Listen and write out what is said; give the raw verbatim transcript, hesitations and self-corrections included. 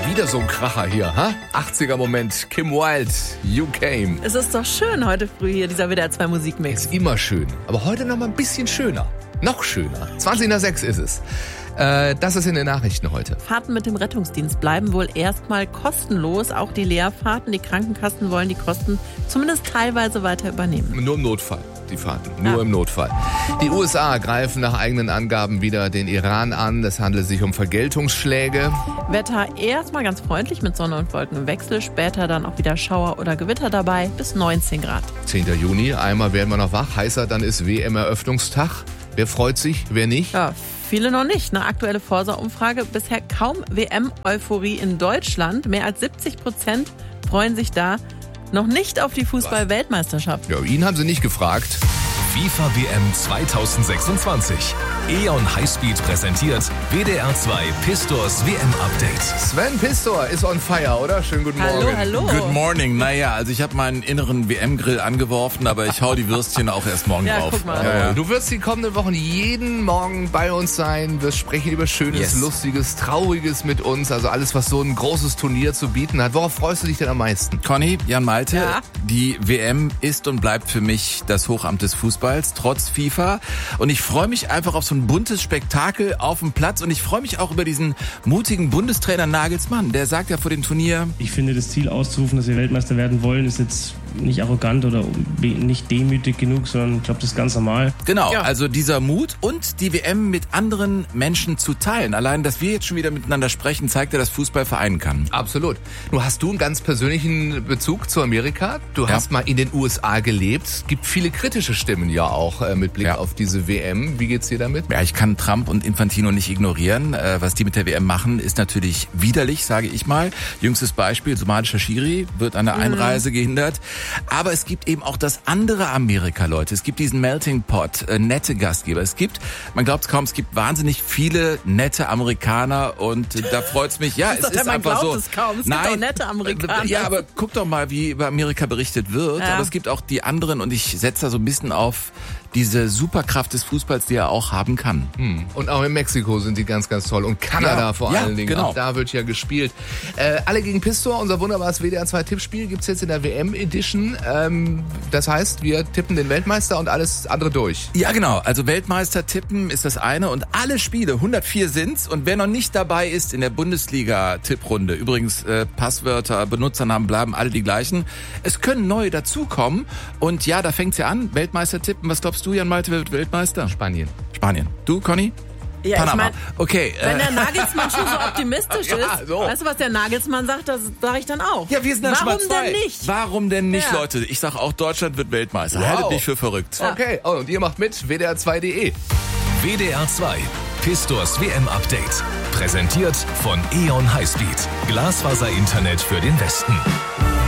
wieder so ein Kracher hier, ha? achtziger-Moment, Kim Wilde, You Came. Es ist doch schön heute früh hier, dieser W D R zwei Musikmix. Ist immer schön, aber heute noch mal ein bisschen schöner. Noch schöner. zwanzig nach sechs ist es. Äh, das ist in den Nachrichten heute. Fahrten mit dem Rettungsdienst bleiben wohl erstmal kostenlos. Auch die Leerfahrten. Die Krankenkassen wollen die Kosten zumindest teilweise weiter übernehmen. Nur im Notfall, die Fahrten. Nur Ja. im Notfall. Die U S A greifen nach eigenen Angaben wieder den Iran an. Es handelt sich um Vergeltungsschläge. Wetter erstmal ganz freundlich mit Sonne und Wolkenwechsel. Später dann auch wieder Schauer oder Gewitter dabei. Bis neunzehn Grad. zehnter Juni, einmal werden wir noch wach. Heißer, dann ist W M-Eröffnungstag. Wer freut sich, wer nicht? Ja, viele noch nicht. Eine aktuelle Forsa-Umfrage. Bisher kaum W M-Euphorie in Deutschland. Mehr als siebzig Prozent freuen sich da noch nicht auf die Fußball-Weltmeisterschaft. Ja, ihn haben sie nicht gefragt. FIFA W M zweitausendsechsundzwanzig. E O N Highspeed präsentiert W D R zwei Pistors W M-Update. Sven Pistor ist on fire, oder? Schönen guten Hallo, Morgen. hallo. Good morning. Naja, also ich habe meinen inneren W M-Grill angeworfen, aber ich hau die Würstchen auch erst morgen Ja, drauf. guck mal. Ja, ja. Du wirst die kommenden Wochen jeden Morgen bei uns sein, wirst sprechen über Schönes, Yes. Lustiges, Trauriges mit uns, also alles, was so ein großes Turnier zu bieten hat. Worauf freust du dich denn am meisten? Conny, Jan Malte, Ja? die W M ist und bleibt für mich das Hochamt des Fußballs, trotz FIFA. Und ich freue mich einfach auf so ein buntes Spektakel auf dem Platz. Und ich freue mich auch über diesen mutigen Bundestrainer Nagelsmann. Der sagt ja vor dem Turnier, Ich finde, das Ziel auszurufen, dass wir Weltmeister werden wollen, ist jetzt nicht arrogant oder nicht demütig genug, sondern ich glaube, das ist ganz normal. genau, Ja. also dieser Mut und die W M mit anderen Menschen zu teilen. Allein, dass wir jetzt schon wieder miteinander sprechen, zeigt ja, dass Fußball vereinen kann. Absolut. Du hast du einen ganz persönlichen Bezug zu Amerika. Du Ja. hast mal in den U S A gelebt. Es gibt viele kritische Stimmen ja auch äh, mit Blick Ja. auf diese W M. Wie geht's dir damit? Ja, ich kann Trump und Infantino nicht ignorieren. Äh, was die mit der W M machen, ist natürlich widerlich, sage ich mal. Jüngstes Beispiel, somalischer Schiri wird an der Einreise gehindert. Aber es gibt eben auch das andere Amerika, Leute. Es gibt diesen Melting Pot, äh, nette Gastgeber. Es gibt, man glaubt es kaum, es gibt wahnsinnig viele nette Amerikaner und äh, da freut's mich. Ja, es Sagt er, ist man einfach glaubt so. es kaum. Es gibt auch nette Amerikaner. Ja, aber guck doch mal, wie über Amerika berichtet wird. Ja. Aber es gibt auch die anderen und ich setze da so ein bisschen auf diese Superkraft des Fußballs, die er auch haben kann. Und auch in Mexiko sind die ganz, ganz toll. Und Kanada Ja, vor ja, allen Dingen. genau. Auch da wird ja gespielt. Äh, alle gegen Pistor, unser wunderbares W D R zwei Tippspiel, gibt's jetzt in der W M-Edition. Ähm, das heißt, wir tippen den Weltmeister und alles andere durch. Ja, genau. Also Weltmeister tippen ist das eine und alle Spiele, hundertvier sind's. Und wer noch nicht dabei ist in der Bundesliga-Tipprunde, übrigens äh, Passwörter, Benutzernamen bleiben alle die gleichen. Es können neue dazukommen und ja, da fängt's ja an. Weltmeister tippen. Was glaubst du, Jan Malte, wer wird Weltmeister? Spanien. Spanien. Du, Conny? Ja, ich Panama. mein, Okay. wenn Äh, der Nagelsmann schon so optimistisch Ja, ist, so. weißt du, was der Nagelsmann sagt, das sage ich dann auch. ja, wir sind dann schon Warum mal zwei. denn nicht? Warum denn nicht, Ja. Leute? Ich sag auch, Deutschland wird Weltmeister. Wow. Haltet mich für verrückt. Okay, oh, und ihr macht mit, W D R zwei punkt de. W D R zwei Pistors W M-Update. Präsentiert von E O N Highspeed. Glasfaser-Internet für den Westen.